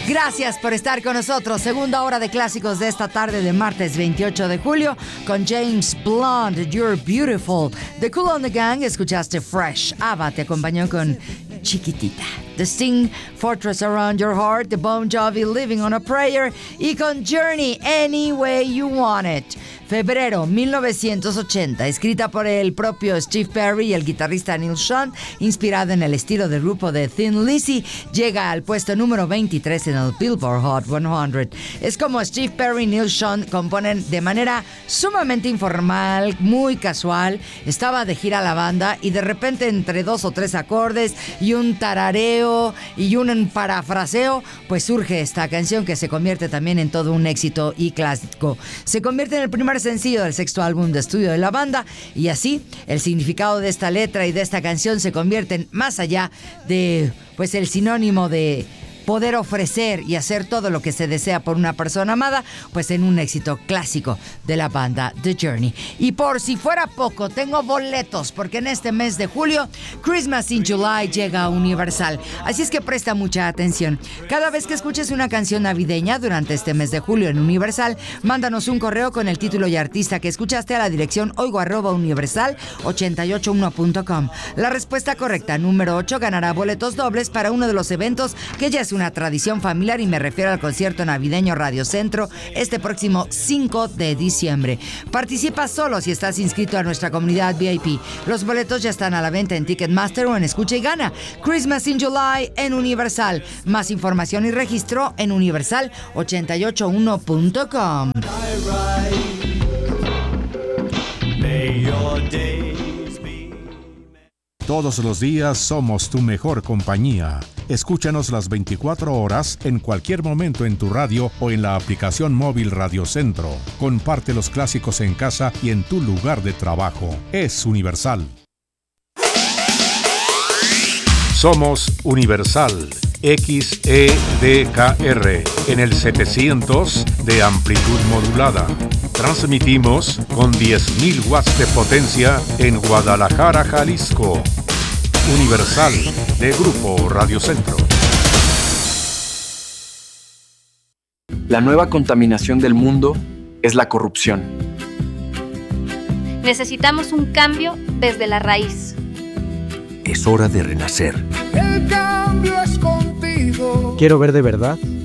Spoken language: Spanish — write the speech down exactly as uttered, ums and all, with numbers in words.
Gracias por estar con nosotros. Segunda hora de clásicos de esta tarde de martes veintiocho de julio con James Blunt, You're Beautiful. The Kool and the Gang, escuchaste Fresh. Ava te acompañó con Chiquitita. The Sting, Fortress Around Your Heart. The Bon Jovi, Living on a Prayer. Y con Journey, Any Way You Want It. Febrero mil novecientos ochenta, escrita por el propio Steve Perry y el guitarrista Neil Schon, inspirada en el estilo del grupo de Thin Lizzy, llega al puesto número veintitrés en el Billboard Hot cien. Es como Steve Perry y Neil Schon componen de manera sumamente informal, muy casual. Estaba de gira la banda y de repente entre dos o tres acordes y un tarareo y un parafraseo, pues surge esta canción que se convierte también en todo un éxito y clásico. Se convierte en el primer sencillo del sexto álbum de estudio de la banda y así el significado de esta letra y de esta canción se convierten más allá de pues el sinónimo de poder ofrecer y hacer todo lo que se desea por una persona amada, pues en un éxito clásico de la banda The Journey. Y por si fuera poco, tengo boletos, porque en este mes de julio, Christmas in July llega a Universal. Así es que presta mucha atención. Cada vez que escuches una canción navideña durante este mes de julio en Universal, mándanos un correo con el título y artista que escuchaste a la dirección oigo arroba universal ochenta y ocho uno punto com. La respuesta correcta, número ocho, ganará boletos dobles para uno de los eventos que ya es una tradición familiar, y me refiero al concierto navideño Radio Centro este próximo cinco de diciembre. Participa solo si estás inscrito a nuestra comunidad V I P. Los boletos ya están a la venta en Ticketmaster o en Escucha y Gana. Christmas in July en Universal. Más información y registro en universal ochenta y ocho uno punto com. Todos los días somos tu mejor compañía. Escúchanos las veinticuatro horas en cualquier momento en tu radio o en la aplicación móvil Radio Centro. Comparte los clásicos en casa y en tu lugar de trabajo. Es Universal. Somos Universal. X E D K R en el setecientos de amplitud modulada. Transmitimos con diez mil watts de potencia en Guadalajara, Jalisco. Universal, de Grupo Radio Centro. La nueva contaminación del mundo es la corrupción. Necesitamos un cambio desde la raíz. Es hora de renacer. El cambio es contigo. Quiero ver de verdad